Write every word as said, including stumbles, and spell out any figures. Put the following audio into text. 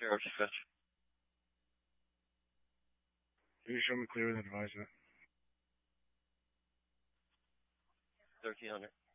Zero dispatch. Can you show me clear and advise that? Thirteen hundred.